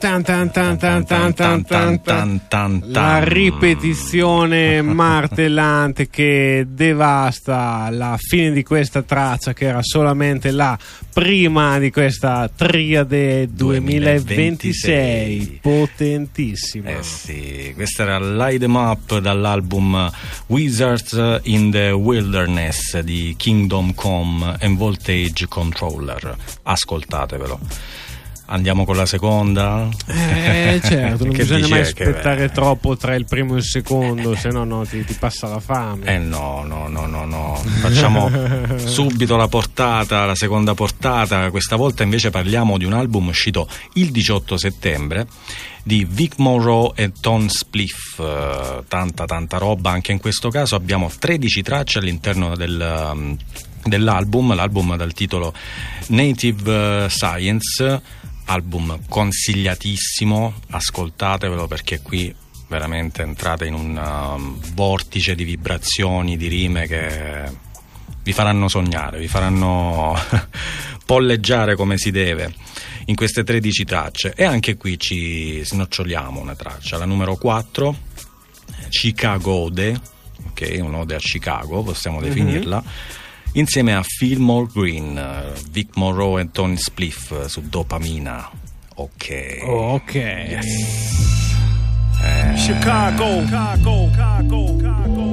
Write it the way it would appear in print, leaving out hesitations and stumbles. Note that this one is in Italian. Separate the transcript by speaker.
Speaker 1: La ripetizione martellante che devasta la fine di questa traccia, che era solamente la prima di questa triade 2026. Potentissima.
Speaker 2: Sì, questa era Light 'Em Up dall'album Wizards in the Wilderness di Kingdom Come and Voltage Controller. Ascoltatevelo. Andiamo con la seconda?
Speaker 1: Certo, non bisogna mai aspettare troppo tra il primo e il secondo, se no ti passa la fame.
Speaker 2: No. Facciamo subito la seconda portata. Questa volta invece parliamo di un album uscito il 18 settembre di Vic Monroe e Tom Spliff. Tanta roba. Anche in questo caso abbiamo 13 tracce all'interno dell'album. L'album dal titolo Native Science. Album consigliatissimo, ascoltatevelo, perché qui veramente entrate in un vortice di vibrazioni, di rime che vi faranno sognare, vi faranno polleggiare come si deve in queste 13 tracce. E anche qui ci snoccioliamo una traccia, la numero 4, Chicago Ode, ok, un'ode a Chicago possiamo definirla, insieme a Fillmore Green, Vic Monroe e Tony Spliff su Dopamina. Ok.
Speaker 1: Ok.
Speaker 2: Yes.
Speaker 3: Chicago.